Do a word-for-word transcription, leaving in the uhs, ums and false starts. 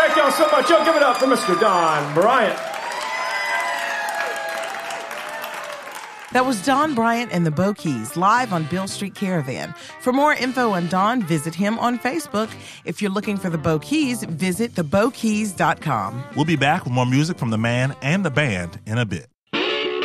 Thank y'all so much. Y'all give it up for Mister Don Bryant. That was Don Bryant and the Bo Keys, live on Beale Street Caravan. For more info on Don, visit him on Facebook. If you're looking for the Bo Keys, visit the bo keys dot com. We'll be back with more music from the man and the band in a bit.